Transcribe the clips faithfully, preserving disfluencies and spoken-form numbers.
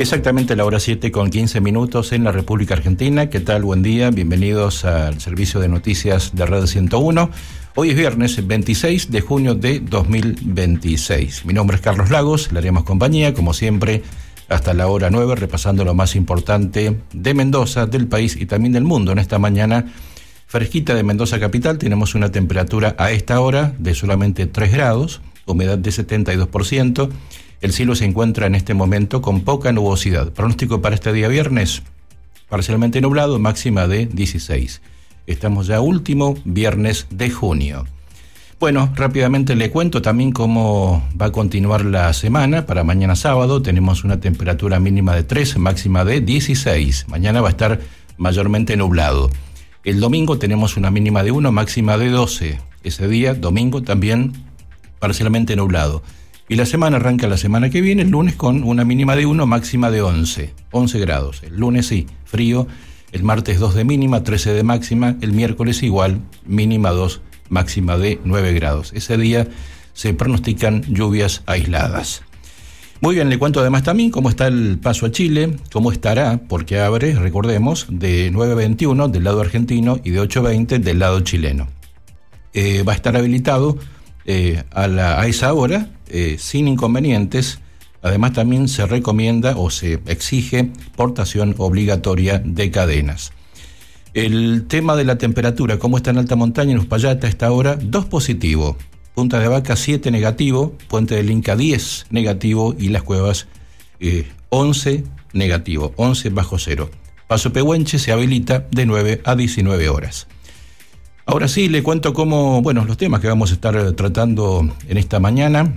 Exactamente la hora siete con quince minutos en la República Argentina. ¿Qué tal? Buen día. Bienvenidos al servicio de noticias de Red ciento uno. Hoy es viernes veintiséis de junio de dos mil veintiséis. Mi nombre es Carlos Lagos. Le haremos compañía, como siempre, hasta la hora nueve, repasando lo más importante de Mendoza, del país y también del mundo. En esta mañana fresquita de Mendoza capital tenemos una temperatura a esta hora de solamente tres grados, humedad de setenta y dos por ciento. El cielo se encuentra en este momento con poca nubosidad. Pronóstico para este día viernes, parcialmente nublado, máxima de dieciséis. Estamos ya último viernes de junio. Bueno, rápidamente le cuento también cómo va a continuar la semana. Para mañana sábado tenemos una temperatura mínima de tres, máxima de dieciséis. Mañana va a estar mayormente nublado. El domingo tenemos una mínima de uno, máxima de doce. Ese día, domingo, también parcialmente nublado. Y la semana arranca la semana que viene, el lunes, con una mínima de uno, máxima de once. once grados. El lunes sí, frío. El martes dos de mínima, trece de máxima. El miércoles igual, mínima dos, máxima de nueve grados. Ese día se pronostican lluvias aisladas. Muy bien, le cuento además también cómo está el paso a Chile, cómo estará, porque abre, recordemos, de nueve a veintiuno del lado argentino y de ocho a veinte del lado chileno. Eh, va a estar habilitado eh, a, la, a esa hora, eh, sin inconvenientes. Además también se recomienda o se exige portación obligatoria de cadenas. El tema de la temperatura, cómo está en alta montaña, en Uspallata, a esta hora, dos positivo. Punta de Vaca, siete negativo. Puente del Inca, diez negativo. Y Las Cuevas, eh, once negativo, once bajo cero. Paso Pehuenche se habilita de nueve a diecinueve horas. Ahora sí, le cuento cómo, bueno, los temas que vamos a estar tratando en esta mañana.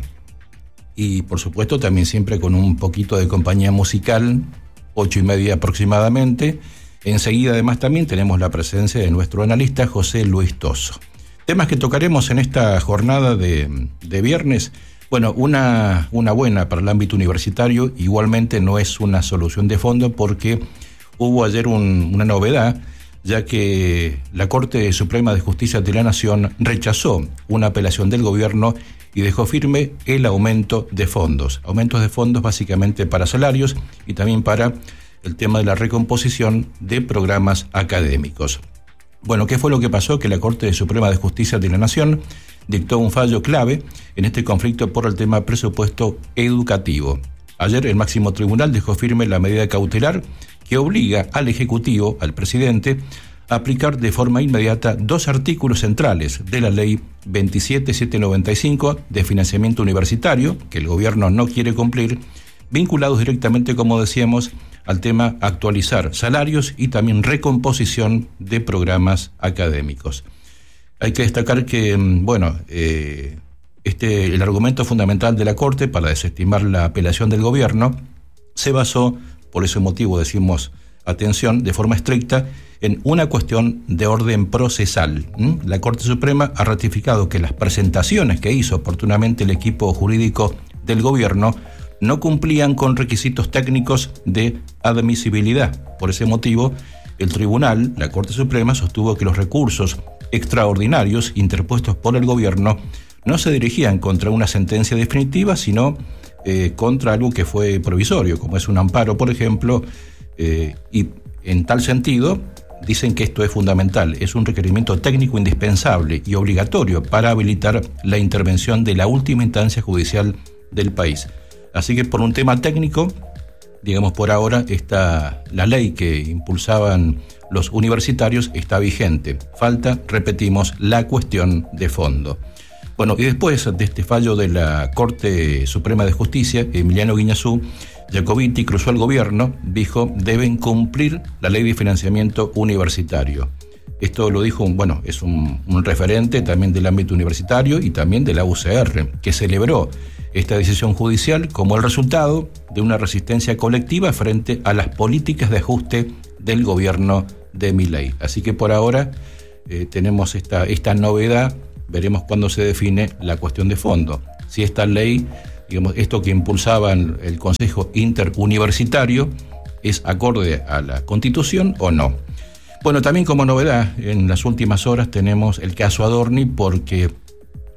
Y por supuesto también siempre con un poquito de compañía musical, ocho y media aproximadamente. Enseguida además también tenemos la presencia de nuestro analista José Luis Toso. Temas que tocaremos en esta jornada de, de viernes. Bueno, una, una buena para el ámbito universitario, igualmente no es una solución de fondo porque hubo ayer un, una novedad, ya que la Corte Suprema de Justicia de la Nación rechazó una apelación del gobierno y dejó firme el aumento de fondos. Aumentos de fondos básicamente para salarios y también para el tema de la recomposición de programas académicos. Bueno, ¿qué fue lo que pasó? Que la Corte Suprema de Justicia de la Nación dictó un fallo clave en este conflicto por el tema presupuesto educativo. Ayer el máximo tribunal dejó firme la medida cautelar que obliga al Ejecutivo, al presidente, a aplicar de forma inmediata dos artículos centrales de la ley veintisiete mil setecientos noventa y cinco de financiamiento universitario, que el gobierno no quiere cumplir, vinculados directamente, como decíamos, al tema actualizar salarios y también recomposición de programas académicos. Hay que destacar que, bueno, eh, este, el argumento fundamental de la Corte para desestimar la apelación del gobierno se basó, por ese motivo decimos, atención, de forma estricta, en una cuestión de orden procesal. ¿Mm? La Corte Suprema ha ratificado que las presentaciones que hizo oportunamente el equipo jurídico del gobierno no cumplían con requisitos técnicos de admisibilidad. Por ese motivo, el tribunal, la Corte Suprema, sostuvo que los recursos extraordinarios interpuestos por el gobierno no se dirigían contra una sentencia definitiva, sino eh, contra algo que fue provisorio, como es un amparo, por ejemplo, eh, y en tal sentido dicen que esto es fundamental, es un requerimiento técnico indispensable y obligatorio para habilitar la intervención de la última instancia judicial del país. Así que por un tema técnico, digamos por ahora, está la ley que impulsaban los universitarios está vigente. Falta, repetimos, la cuestión de fondo. Bueno, y después de este fallo de la Corte Suprema de Justicia, Emiliano Guiñazú, Jacobiti cruzó al gobierno, dijo, deben cumplir la ley de financiamiento universitario. Esto lo dijo, bueno, es un, un referente también del ámbito universitario y también de la U C R, que celebró esta decisión judicial como el resultado de una resistencia colectiva frente a las políticas de ajuste del gobierno de Milei. Así que por ahora eh, tenemos esta, esta novedad, veremos cuándo se define la cuestión de fondo. Si esta ley, digamos, esto que impulsaban el Consejo Interuniversitario, es acorde a la Constitución o no. Bueno, también como novedad, en las últimas horas tenemos el caso Adorni, porque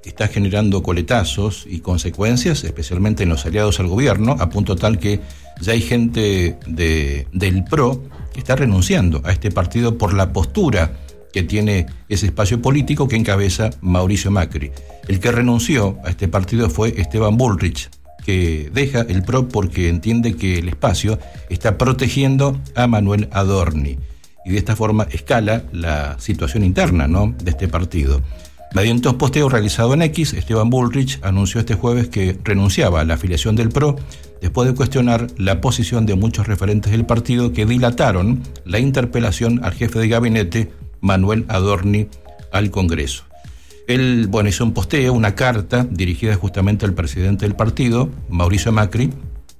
está generando coletazos y consecuencias, especialmente en los aliados al gobierno, a punto tal que ya hay gente de, del P R O que está renunciando a este partido por la postura que tiene ese espacio político que encabeza Mauricio Macri. El que renunció a este partido fue Esteban Bullrich, que deja el P R O porque entiende que el espacio está protegiendo a Manuel Adorni. Y de esta forma escala la situación interna, ¿no?, de este partido. Mediante un posteo realizado en X, Esteban Bullrich anunció este jueves que renunciaba a la afiliación del P R O después de cuestionar la posición de muchos referentes del partido que dilataron la interpelación al jefe de gabinete, Manuel Adorni, al Congreso. Él, bueno, hizo un posteo, una carta dirigida justamente al presidente del partido, Mauricio Macri,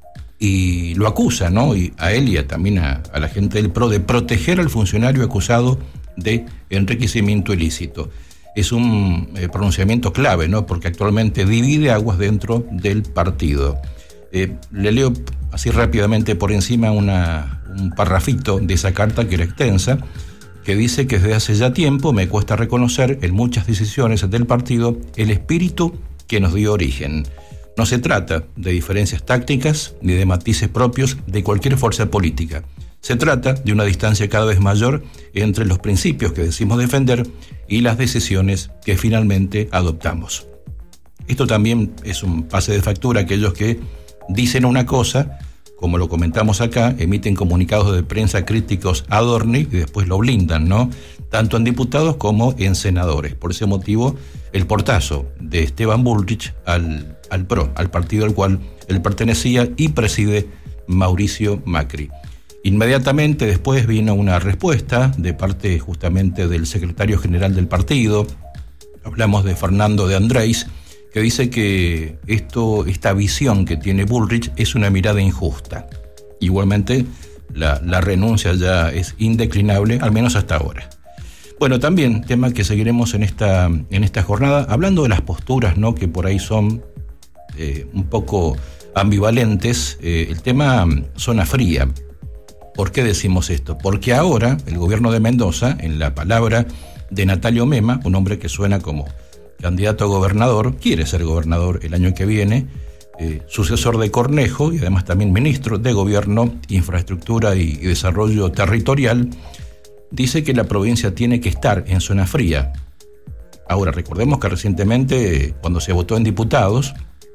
y lo acusa, ¿no?, y a él y a, también a, a la gente del P R O de proteger al funcionario acusado de enriquecimiento ilícito. Es un eh, pronunciamiento clave, ¿no?, porque actualmente divide aguas dentro del partido. Eh, le leo así rápidamente por encima una, un parrafito de esa carta que era extensa, que dice que desde hace ya tiempo me cuesta reconocer en muchas decisiones del partido el espíritu que nos dio origen. No se trata de diferencias tácticas ni de matices propios de cualquier fuerza política. Se trata de una distancia cada vez mayor entre los principios que decimos defender y las decisiones que finalmente adoptamos. Esto también es un pase de factura a aquellos que dicen una cosa, como lo comentamos acá, emiten comunicados de prensa críticos a Adorni y después lo blindan, ¿no?, tanto en diputados como en senadores. Por ese motivo, el portazo de Esteban Bullrich al, al P R O, al partido al cual él pertenecía y preside Mauricio Macri. Inmediatamente después vino una respuesta de parte justamente del secretario general del partido, hablamos de Fernando de Andrés, que dice que esto, esta visión que tiene Bullrich es una mirada injusta. Igualmente, la, la renuncia ya es indeclinable, al menos hasta ahora. Bueno, también tema que seguiremos en esta, en esta jornada, hablando de las posturas, ¿no?, que por ahí son eh, un poco ambivalentes, eh, el tema zona fría. ¿Por qué decimos esto? Porque ahora el gobierno de Mendoza, en la palabra de Natalio Mema, un hombre que suena como candidato a gobernador, quiere ser gobernador el año que viene, eh, sucesor de Cornejo y además también ministro de Gobierno, Infraestructura y, y Desarrollo Territorial, dice que la provincia tiene que estar en zona fría. Ahora, recordemos que recientemente, cuando se votó en diputados,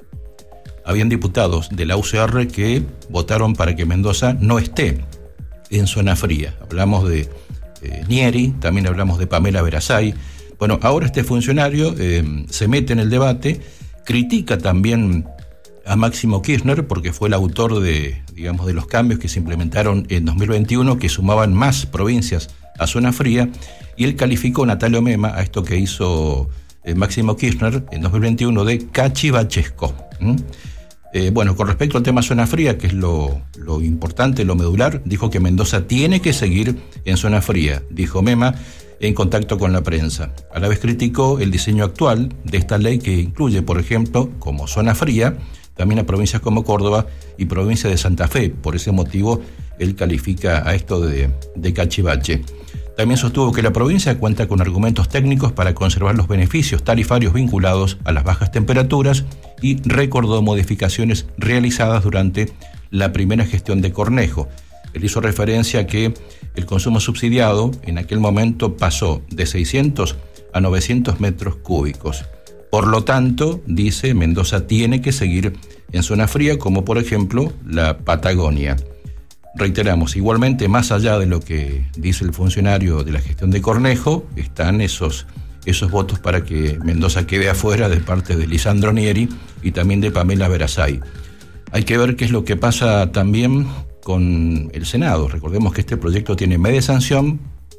habían diputados de la U C R que votaron para que Mendoza no esté en zona fría. Hablamos de eh, Nieri, también hablamos de Pamela Verasay. Bueno, ahora este funcionario eh, se mete en el debate, critica también a Máximo Kirchner porque fue el autor de, digamos, de los cambios que se implementaron en dos mil veintiuno, que sumaban más provincias a zona fría, y él calificó, Natalio Mema, a esto que hizo eh, Máximo Kirchner en dos mil veintiuno de cachivachesco. ¿Mm? Eh, bueno, con respecto al tema zona fría, que es lo, lo importante, lo medular, dijo que Mendoza tiene que seguir en zona fría, dijo Mema en contacto con la prensa. A la vez criticó el diseño actual de esta ley que incluye, por ejemplo, como zona fría, también a provincias como Córdoba y provincia de Santa Fe. Por ese motivo, él califica a esto de, de cachivache. También sostuvo que la provincia cuenta con argumentos técnicos para conservar los beneficios tarifarios vinculados a las bajas temperaturas y recordó modificaciones realizadas durante la primera gestión de Cornejo. Él hizo referencia a que el consumo subsidiado en aquel momento pasó de seiscientos a novecientos metros cúbicos. Por lo tanto, dice, Mendoza tiene que seguir en zona fría, como por ejemplo la Patagonia. Reiteramos, igualmente, más allá de lo que dice el funcionario de la gestión de Cornejo, están esos, esos votos para que Mendoza quede afuera de parte de Lisandro Nieri y también de Pamela Verasay. Hay que ver qué es lo que pasa también con el Senado. Recordemos que este proyecto tiene media sanción,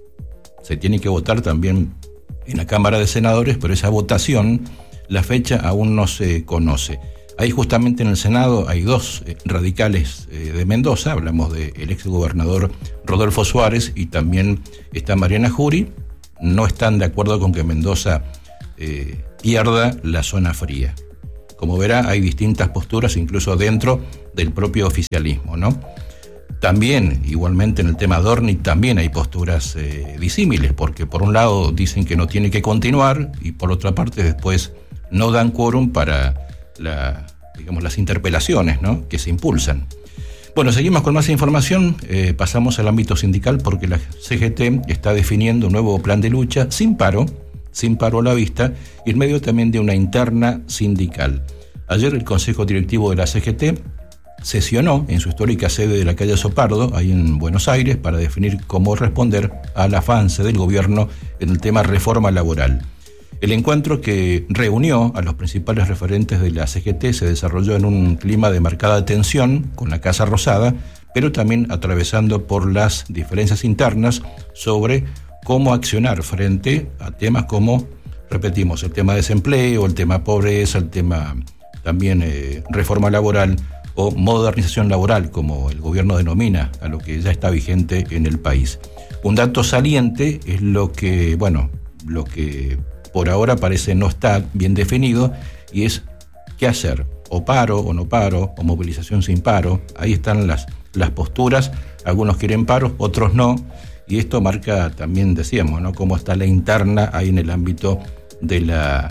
se tiene que votar también en la Cámara de Senadores, pero esa votación, la fecha aún no se conoce. Ahí justamente en el Senado hay dos eh, radicales eh, de Mendoza, hablamos del ex gobernador Rodolfo Suárez y también está Mariana Jury. No están de acuerdo con que Mendoza eh, pierda la zona fría. Como verá, hay distintas posturas incluso dentro del propio oficialismo, ¿no? También, igualmente en el tema Adorni, también hay posturas eh, disímiles, porque por un lado dicen que no tiene que continuar y por otra parte después no dan quórum para la, digamos, las interpelaciones, ¿no?, que se impulsan. Bueno, seguimos con más información. Eh, pasamos al ámbito sindical porque la C G T está definiendo un nuevo plan de lucha sin paro, sin paro a la vista, y en medio también de una interna sindical. Ayer el Consejo Directivo de la C G T sesionó en su histórica sede de la calle Sopardo, ahí en Buenos Aires, para definir cómo responder al avance del gobierno en el tema reforma laboral. El encuentro, que reunió a los principales referentes de la C G T, se desarrolló en un clima de marcada tensión con la Casa Rosada, pero también atravesando por las diferencias internas sobre cómo accionar frente a temas como, repetimos, el tema desempleo, el tema pobreza, el tema también eh, reforma laboral o modernización laboral, como el gobierno denomina a lo que ya está vigente en el país. Un dato saliente es lo que, bueno, lo que por ahora parece no está bien definido, y es qué hacer, o paro o no paro, o movilización sin paro. Ahí están las, las posturas, algunos quieren paro, otros no, y esto marca también, decíamos, ¿no?, cómo está la interna ahí en el ámbito de la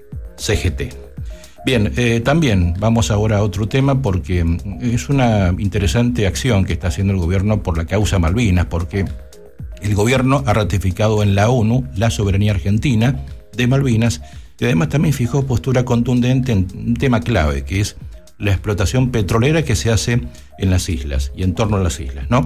C G T. Bien, eh, también vamos ahora a otro tema, porque es una interesante acción que está haciendo el gobierno por la causa Malvinas, porque el gobierno ha ratificado en la ONU la soberanía argentina de Malvinas, y además también fijó postura contundente en un tema clave, que es la explotación petrolera que se hace en las islas y en torno a las islas, ¿no?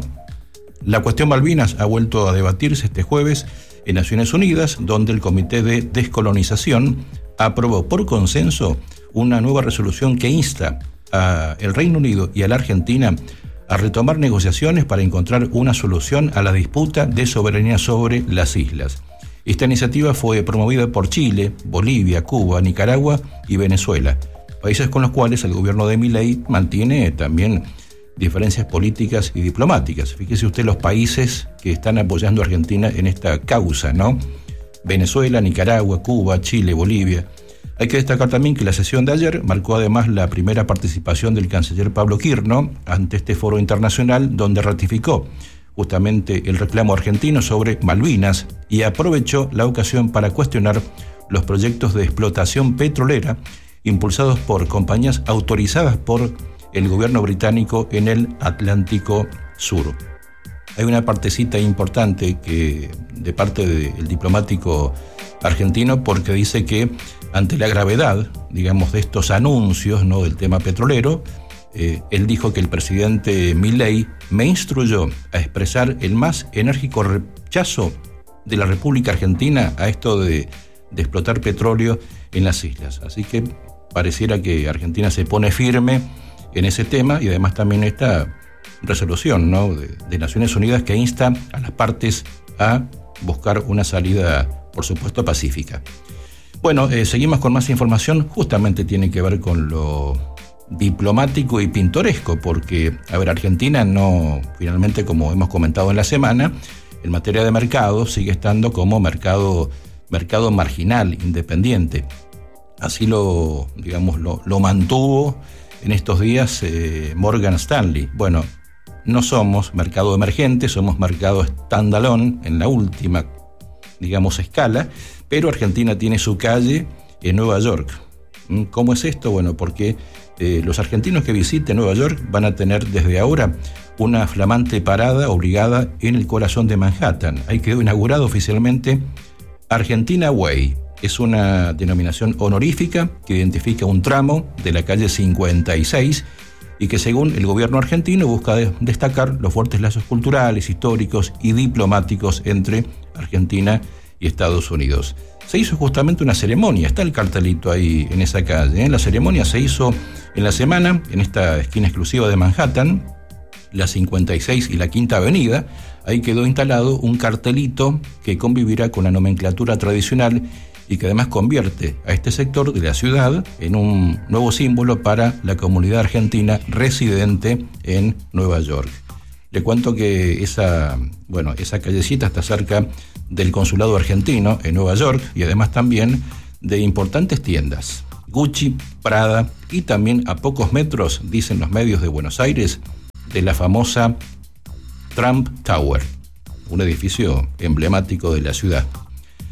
La cuestión Malvinas ha vuelto a debatirse este jueves en Naciones Unidas, donde el Comité de Descolonización aprobó por consenso una nueva resolución que insta al Reino Unido y a la Argentina a retomar negociaciones para encontrar una solución a la disputa de soberanía sobre las islas. Esta iniciativa fue promovida por Chile, Bolivia, Cuba, Nicaragua y Venezuela, países con los cuales el gobierno de Milei mantiene también diferencias políticas y diplomáticas. Fíjese usted los países que están apoyando a Argentina en esta causa, ¿no? Venezuela, Nicaragua, Cuba, Chile, Bolivia. Hay que destacar también que la sesión de ayer marcó además la primera participación del canciller Pablo Kirno ante este foro internacional, donde ratificó justamente el reclamo argentino sobre Malvinas y aprovechó la ocasión para cuestionar los proyectos de explotación petrolera impulsados por compañías autorizadas por el gobierno británico en el Atlántico Sur. Hay una partecita importante que de parte del diplomático argentino, porque dice que ante la gravedad, digamos, de estos anuncios, ¿no?, del tema petrolero, eh, él dijo que el presidente Milei me instruyó a expresar el más enérgico rechazo de la República Argentina a esto de, de explotar petróleo en las islas. Así que pareciera que Argentina se pone firme en ese tema, y además también esta resolución, ¿no?, de, de Naciones Unidas, que insta a las partes a buscar una salida, por supuesto, pacífica. Bueno, eh, seguimos con más información. Justamente tiene que ver con lo diplomático y pintoresco, porque, a ver, Argentina no, finalmente, como hemos comentado en la semana, en materia de mercado sigue estando como mercado, mercado marginal, independiente. Así lo, digamos, lo, lo mantuvo en estos días eh, Morgan Stanley. Bueno, no somos mercado emergente, somos mercado standalone en la última, digamos, escala, pero Argentina tiene su calle en Nueva York. ¿Cómo es esto? Bueno, porque eh, los argentinos que visiten Nueva York van a tener desde ahora una flamante parada obligada en el corazón de Manhattan. Ahí quedó inaugurado oficialmente Argentina Way. Es una denominación honorífica que identifica un tramo de la calle cincuenta y seis y que, según el gobierno argentino, busca de destacar los fuertes lazos culturales, históricos y diplomáticos entre Argentina y Estados Unidos. Se hizo justamente una ceremonia, está el cartelito ahí en esa calle, ¿eh? La ceremonia se hizo en la semana, en esta esquina exclusiva de Manhattan, la cincuenta y seis y la Quinta Avenida. Ahí quedó instalado un cartelito que convivirá con la nomenclatura tradicional y que además convierte a este sector de la ciudad en un nuevo símbolo para la comunidad argentina residente en Nueva York. Le cuento que esa, bueno, esa callecita está cerca del consulado argentino en Nueva York y además también de importantes tiendas, Gucci, Prada, y también a pocos metros, dicen los medios de Buenos Aires, de la famosa Trump Tower, un edificio emblemático de la ciudad.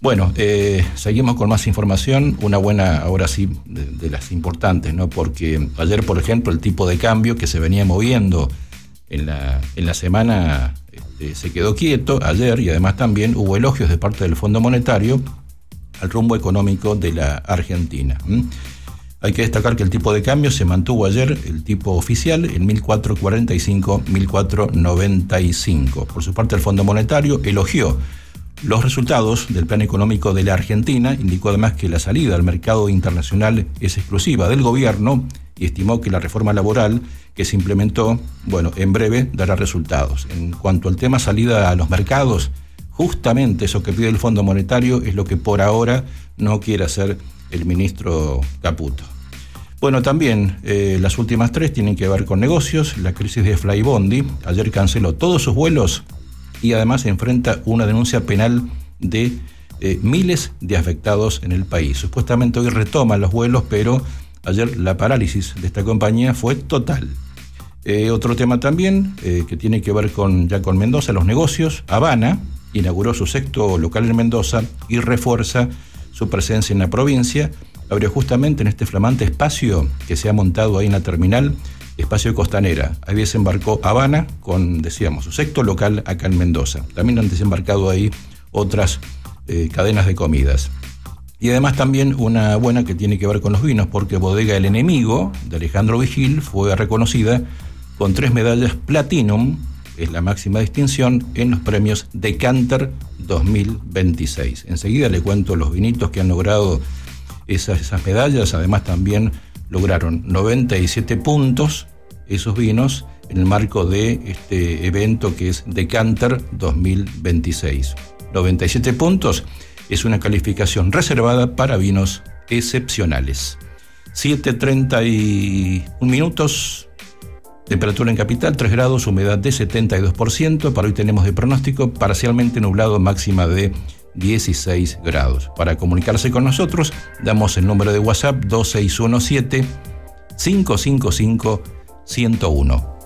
Bueno, eh, seguimos con más información, una buena, ahora sí, de, de las importantes, ¿no? Porque ayer, por ejemplo, el tipo de cambio que se venía moviendo en la, en la semana este, se quedó quieto ayer, y además también hubo elogios de parte del Fondo Monetario al rumbo económico de la Argentina. ¿Mm? Hay que destacar que el tipo de cambio se mantuvo ayer, el tipo oficial, en mil cuatrocientos cuarenta y cinco, mil cuatrocientos noventa y cinco. Por su parte, el Fondo Monetario elogió los resultados del plan económico de la Argentina, indicó además que la salida al mercado internacional es exclusiva del gobierno y estimó que la reforma laboral que se implementó, bueno, en breve dará resultados. En cuanto al tema salida a los mercados, justamente eso que pide el Fondo Monetario es lo que por ahora no quiere hacer el ministro Caputo. Bueno, también eh, las últimas tres tienen que ver con negocios. La crisis de Flybondi ayer canceló todos sus vuelos y además enfrenta una denuncia penal de eh, miles de afectados en el país. Supuestamente hoy retoman los vuelos, pero ayer la parálisis de esta compañía fue total. Eh, otro tema también eh, que tiene que ver con ya con Mendoza, los negocios. Habana inauguró su sexto local en Mendoza y refuerza su presencia en la provincia. Abrió justamente en este flamante espacio que se ha montado ahí en la terminal, espacio Costanera. Ahí desembarcó Habana con, decíamos, su sexto local acá en Mendoza. También han desembarcado ahí otras eh, cadenas de comidas. Y además también una buena que tiene que ver con los vinos, porque Bodega El Enemigo, de Alejandro Vigil, fue reconocida con tres medallas Platinum, es la máxima distinción, en los premios Decanter dos mil veintiséis. Enseguida le cuento los vinitos que han logrado esas, esas medallas. Además también lograron noventa y siete puntos esos vinos en el marco de este evento que es Decanter dos mil veintiséis. noventa y siete puntos es una calificación reservada para vinos excepcionales. siete treinta y uno minutos, temperatura en capital, tres grados, humedad de setenta y dos por ciento. Para hoy tenemos de pronóstico parcialmente nublado, máxima de dieciséis grados. Para comunicarse con nosotros, damos el número de WhatsApp dos seis uno siete, cinco cinco cinco, uno cero uno.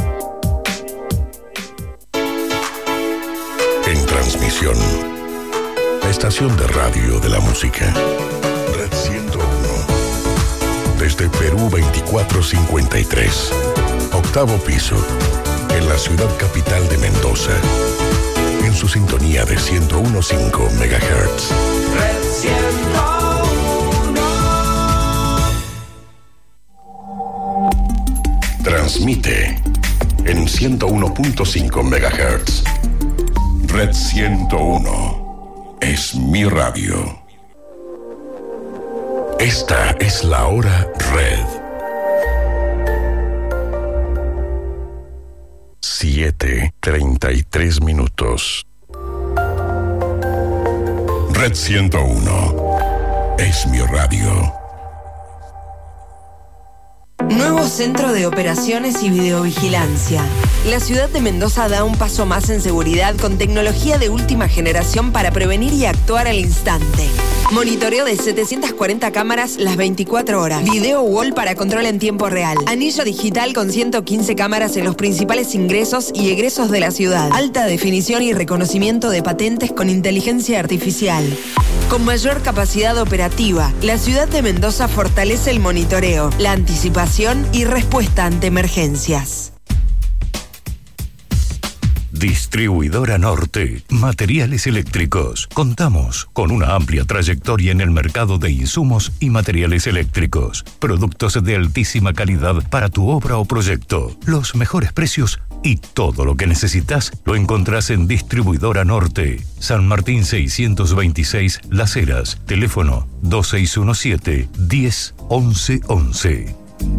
En transmisión, la estación de radio de la música, Red ciento uno. Desde Perú veinticuatro cincuenta y tres, octavo piso, en la ciudad capital de Mendoza. En su sintonía de ciento uno punto cinco megahertz. Red ciento uno. Transmite en ciento uno punto cinco megahertz. Red ciento uno es mi radio. Esta es la hora Red. siete treinta y tres minutos. Red ciento uno es mi radio. Nuevo Centro de Operaciones y Videovigilancia. La ciudad de Mendoza da un paso más en seguridad con tecnología de última generación para prevenir y actuar al instante. Monitoreo de setecientas cuarenta cámaras las veinticuatro horas. Video wall para control en tiempo real. Anillo digital con ciento quince cámaras en los principales ingresos y egresos de la ciudad. Alta definición y reconocimiento de patentes con inteligencia artificial. Con mayor capacidad operativa, la ciudad de Mendoza fortalece el monitoreo, la anticipación y respuesta ante emergencias. Distribuidora Norte, materiales eléctricos. Contamos con una amplia trayectoria en el mercado de insumos y materiales eléctricos. Productos de altísima calidad para tu obra o proyecto. Los mejores precios y todo lo que necesitas lo encontrás en Distribuidora Norte. San Martín seiscientos veintiséis Las Heras. Teléfono dos seis uno siete, diez, once, once.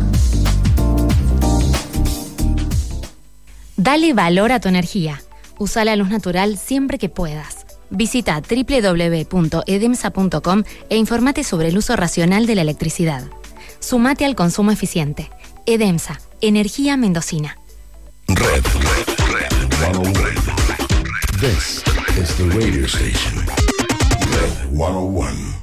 Dale valor a tu energía. Usa la luz natural siempre que puedas. Visita doble u doble u doble u punto edemsa punto com e informate sobre el uso racional de la electricidad. Sumate al consumo eficiente. Edemsa, energía mendocina. Red, red, red, red, red. This is the radio station. Red ciento uno.